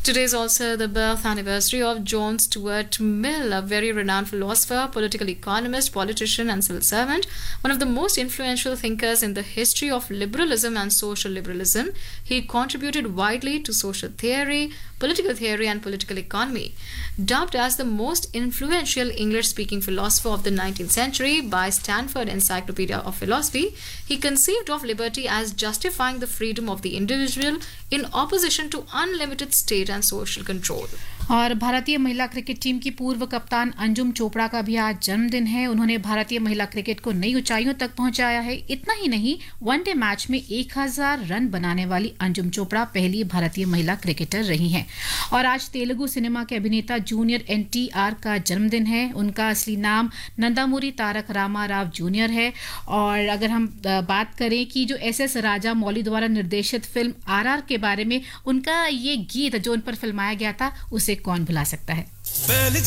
Today is also the birth anniversary of John Stuart Mill, a very renowned philosopher, political economist, politician, and civil servant, one of the most influential thinkers in the history of liberalism and social liberalism. He contributed widely to social theory, and political economy. Dubbed as the most influential English-speaking philosopher of the 19th century by Stanford Encyclopedia of Philosophy, he conceived of liberty as justifying the freedom of the individual in opposition to unlimited state and social control. और भारतीय महिला cricket team की पूर्व कप्तान अंजुम चोपड़ा का भी आज जन्मदिन है। उन्होंने भारतीय महिला क्रिकेट को नई ऊंचाइयों तक पहुंचाया है। इतना ही नहीं, वनडे मैच में 1000 रन बनाने वाली अंजुम चोपड़ा पहली भारतीय महिला क्रिकेटर रही हैं। और आज तेलुगु सिनेमा के अभिनेता जूनियर NTR का जन्मदिन है। उनका असली नाम नंदामुरी तारक रामा राव जूनियर है। और अगर हम बात करें कि जो SS राजा मौली द्वारा निर्देशित फिल्म RR के बारे में, उनका ये गीत जो उन पर फिल्माया गया था, उसे कौन भुला सकता है।